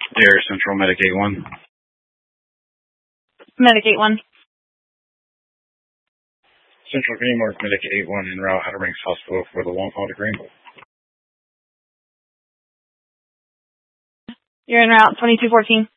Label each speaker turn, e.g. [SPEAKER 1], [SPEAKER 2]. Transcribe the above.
[SPEAKER 1] Air Central Medic 81.
[SPEAKER 2] Medic 81.
[SPEAKER 1] Central Green Mark Medic 81 en route Outer Banks Hospital for the long haul to Green.
[SPEAKER 2] You're en route 2214.